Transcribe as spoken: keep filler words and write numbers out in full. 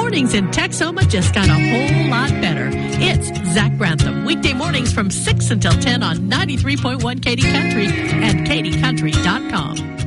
mornings in Texoma just got a whole lot better. It's Zach Grantham, weekday mornings from six until ten on ninety-three point one Katy Country and Katy Country dot com.